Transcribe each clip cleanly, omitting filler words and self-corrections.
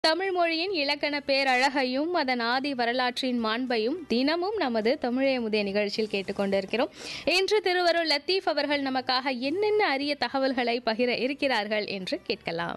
தமிழ் மொழியின் இலக்கண பேரழகையும் அதன் ஆதி வரலாற்றின் மாண்பையும் தினமும் நமது தமிழமுதே நிகழ்ச்சியில் கேட்டுக்கொண்டிருக்கிறோம். இன்று திருவருள் லத்தீப் அவர்கள் நமக்காக என்னென்ன அரிய தகவல்களை பகிர இருக்கிறார்கள் என்று கேட்கலாம்.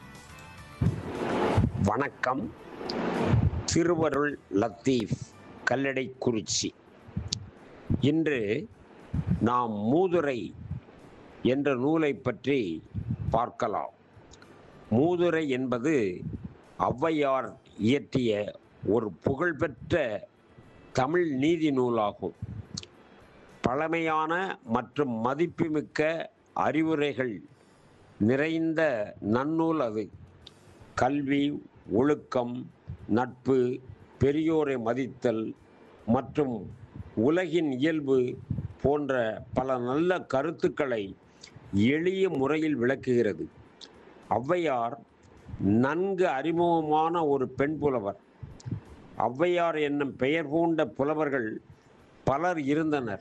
வணக்கம். திருவருள் லத்தீப், கல்லடைக்குறிச்சி. இன்று நாம் மூதுரை என்ற நூலை பற்றி பார்க்கலாம். மூதுரை என்பது ஔவையார் இயற்றிய ஒரு புகழ்பெற்ற தமிழ் நீதி நூலாகும். பழமையான மற்றும் மதிப்புமிக்க அறிவுரைகள் நிறைந்த நன்னூல் அது. கல்வி, ஒழுக்கம், நட்பு, பெரியோரை மதித்தல் மற்றும் உலகின் இயல்பு போன்ற பல நல்ல கருத்துக்களை எளிய முறையில் விளக்குகிறது. ஔவையார் நன்கு அறிமுகமான ஒரு பெண் புலவர். ஔவையார் என்னும் பெயர் பூண்ட புலவர்கள் பலர் இருந்தனர்.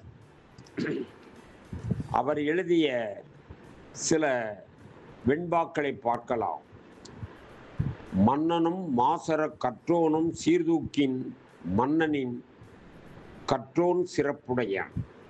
அவர் எழுதிய சில வெண்பாக்களை பார்க்கலாம். மன்னனும் மாசற கற்றோனும் சீர்தூக்கின் மன்னனின் கற்றோன் சிறப்புடையான்.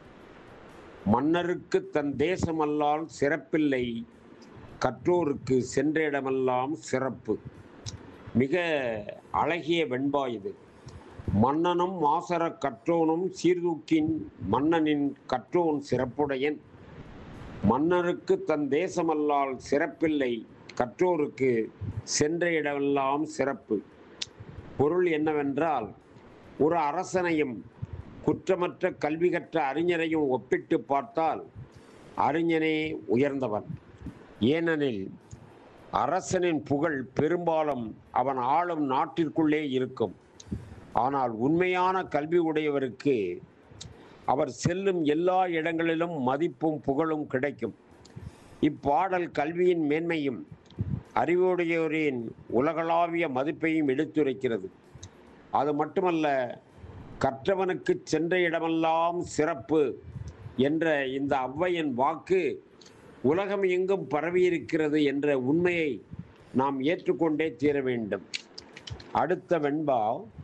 மன்னருக்கு தன் தேசமல்லால் சிறப்பில்லை, கற்றோருக்கு சென்ற இடமெல்லாம் சிறப்பு. மிக அழகிய வெண்பா இது. மன்னனும் மாசற கற்றோனும் சீர்தூக்கின் மன்னனின் கற்றோன் சிறப்புடையன். மன்னருக்கு தன் தேசமல்லால் சிறப்பில்லை, கற்றோருக்கு சென்ற இடமெல்லாம் சிறப்பு. பொருள் என்னவென்றால், ஒரு அரசனையும் குற்றமற்ற கல்வி கற்ற அறிஞரையும் ஒப்பிட்டு பார்த்தால் அறிஞனே உயர்ந்தவன். ஏனெனில் அரசனின் புகழ் பெரும்பாலும் அவன் ஆளும் நாட்டிற்குள்ளே இருக்கும். ஆனால் உண்மையான கல்வி உடையவருக்கு அவர் செல்லும் எல்லா இடங்களிலும் மதிப்பும் புகழும் கிடைக்கும். இப்பாடல் கல்வியின் மேன்மையும் அறிவுடையோரின் உலகளாவிய மதிப்பையும் எடுத்துரைக்கிறது. அது மட்டுமல்ல, கற்றவனுக்கு சென்ற இடமெல்லாம் சிறப்பு என்ற இந்த ஔவையின் வாக்கு உலகம் எங்கும் பரவியிருக்கிறது என்ற உண்மையை நாம் ஏற்றுக்கொண்டே தீர வேண்டும். அடுத்த வெண்பா,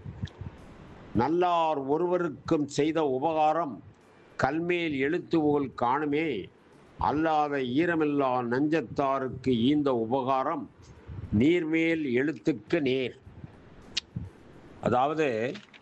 நல்லார் ஒருவருக்கும் செய்த உபகாரம் கல்மேல் எழுத்து போல் காணுமே, அல்லாத ஈரமில்லா நெஞ்சத்தாருக்கு ஈந்த உபகாரம் நீர்மேல் எழுத்துக்கு நேர். அதாவது,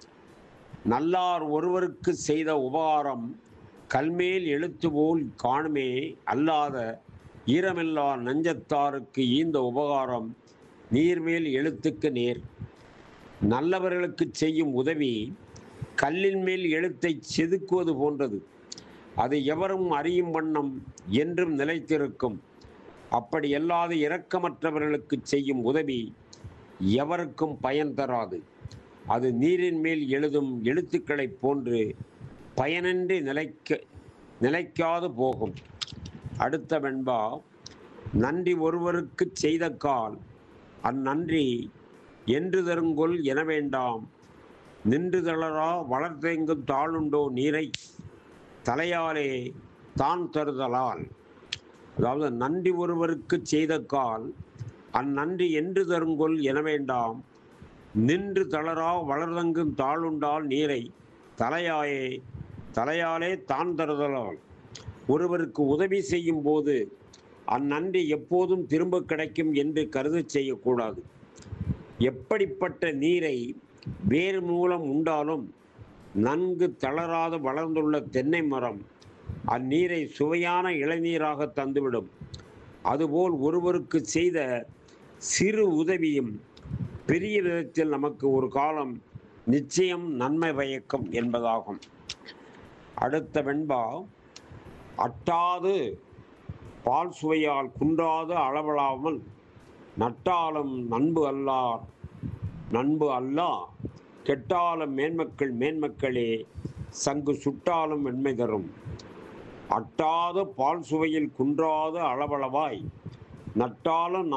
நல்லார் ஒருவருக்கு செய்த உபகாரம் கல்மேல் எழுத்து போல் காணுமே, அல்லாத ஈரமில்லா நெஞ்சத்தாருக்கு ஈந்த உபகாரம் நீர்மேல் எழுத்துக்கு நேர். நல்லவர்களுக்கு செய்யும் உதவி கல்லின் மேல் எழுத்தை செதுக்குவது போன்றது. அது எவரும் அறியும் வண்ணம் என்றும் நிலைத்திருக்கும். அப்படி அல்லாத இரக்கமற்றவர்களுக்கு செய்யும் உதவி எவருக்கும் பயன் தராது. அது நீரின் மேல் எழுதும் எழுத்துக்களைப் போன்று பயனின்றி நிலைக்காது போகும். அடுத்த வெண்பா, நன்றி ஒருவருக்கு செய்த கால் அந்நன்றி என்று தருங்கொல் என வேண்டாம், நின்று தளரா வளர்த்தெங்கும் தாளுண்டோ நீரை தலையாலே தான் தருதலால். அதாவது, நன்றி ஒருவருக்கு செய்த கால் அந்நன்றி என்று தருங்கொல் என வேண்டாம், நின்று தளரா வளர்தெங்கும் தாளுண்டால் நீரை தலையாலே தான் தருதலால். ஒருவருக்கு உதவி செய்யும் போது அந்நன்றி எப்போதும் திரும்ப கிடைக்கும் என்று கருதச் செய்யக்கூடாது. எப்படிப்பட்ட நீரை வேறு மூலம் உண்டாலும் நன்கு தளராது வளர்ந்துள்ள தென்னை மரம் அந்நீரை சுவையான இளநீராக தந்துவிடும். அதுபோல் ஒருவருக்கு செய்த சிறு உதவியும் பெரிய விதத்தில் நமக்கு ஒரு காலம் நிச்சயம் நன்மை பயக்கும் என்பதாகும். அடுத்த வெண்பா, அட்டாது பால் சுவையால் குன்றாது அளவலாமல் நட்டாலும் நண்பு அல்லா கெட்டாலும் மேன்மக்களே சங்கு சுட்டாலும் வெண்மை தரும். அட்டாது பால் சுவையில் குன்றாது அளவளவாய் நட்டாலும்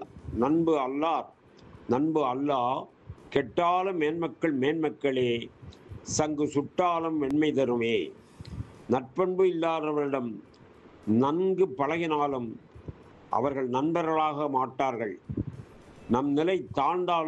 நண்பு அல்லா கெட்டாலும் மேன்மக்களே சங்கு சுட்டாலும் வெண்மை தருமே. நட்பண்பு இல்லாதவரிடம் நன்கு பழகினாலும் அவர்கள் நண்பர்களாக மாட்டார்கள். நம் நிலை தாழ்ந்தால்